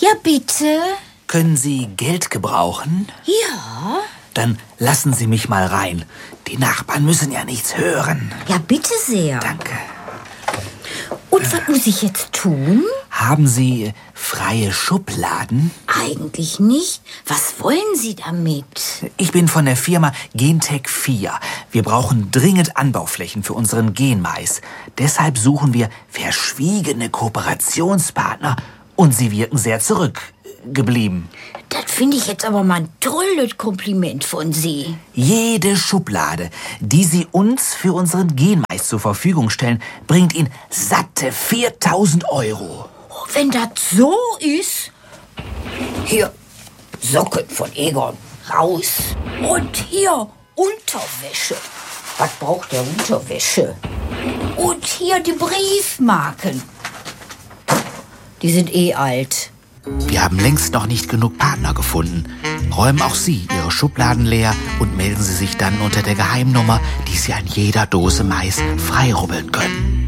Ja, bitte. Können Sie Geld gebrauchen? Ja. Dann lassen Sie mich mal rein. Die Nachbarn müssen ja nichts hören. Ja, bitte sehr. Danke. Und was muss ich jetzt tun? Haben Sie freie Schubladen? Eigentlich nicht. Was wollen Sie damit? Ich bin von der Firma Gentech 4. Wir brauchen dringend Anbauflächen für unseren Genmais. Deshalb suchen wir verschwiegene Kooperationspartner und Sie wirken sehr zurückgeblieben. Das finde ich jetzt aber mal ein tolles Kompliment von Sie. Jede Schublade, die Sie uns für unseren Genmais zur Verfügung stellen, bringt Ihnen satte 4.000 €. Wenn das so ist... Hier, Socken von Egon, raus. Und hier, Unterwäsche. Was braucht der Unterwäsche? Und hier die Briefmarken. Die sind eh alt. Wir haben längst noch nicht genug Partner gefunden. Räumen auch Sie Ihre Schubladen leer und melden Sie sich dann unter der Geheimnummer, die Sie an jeder Dose Mais freirubbeln können.